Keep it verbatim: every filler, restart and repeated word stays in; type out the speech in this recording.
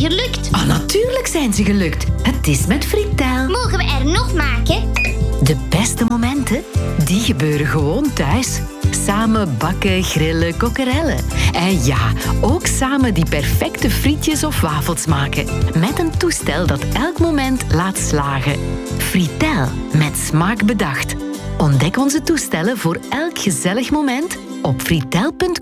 gelukt. Ah, natuurlijk zijn ze gelukt. Het is met Fritel. Mogen we er nog maken? De beste momenten, die gebeuren gewoon thuis. Samen bakken, grillen, kokkerellen. En ja, ook samen die perfecte frietjes of wafels maken. Met een toestel dat elk moment laat slagen. Fritel, met smaak bedacht. Ontdek onze toestellen voor elk gezellig moment op fritel punt